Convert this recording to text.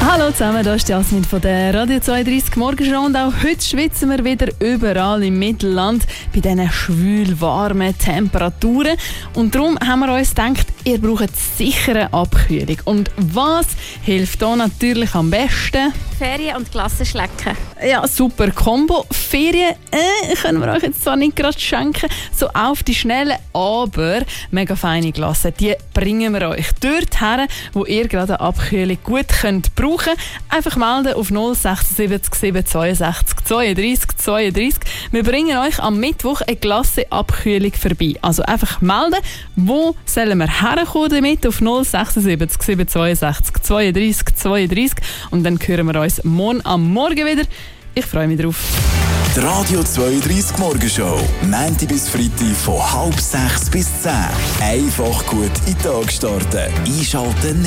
Hallo zusammen, hier ist Jasmin von der Radio 32 Morgenshow und auch heute schwitzen wir wieder überall im Mittelland bei diesen schwül warmen Temperaturen. Und darum haben wir uns gedacht, ihr braucht sicher eine Abkühlung. Und was hilft da natürlich am besten? Ferien und Glasse schlecken. Ja, super Kombo. Ferien können wir euch jetzt zwar nicht gerade schenken, so auf die Schnelle, aber mega feine Glasse, die bringen wir euch dort her, wo ihr gerade eine Abkühlung gut könnt brauchen. Einfach melden auf 076 762 32 32. Wir bringen euch am Mittwoch eine Glasse-Abkühlung vorbei. Also einfach melden, wo sollen wir herkommen damit auf 076 762 32 32 und dann hören wir uns morgen am Morgen wieder. Ich freue mich drauf. Die Radio 32 Morgenshow, Montag bis Freitag von 5:30 bis 10. Einfach gut in den Tag starten. Einschalten.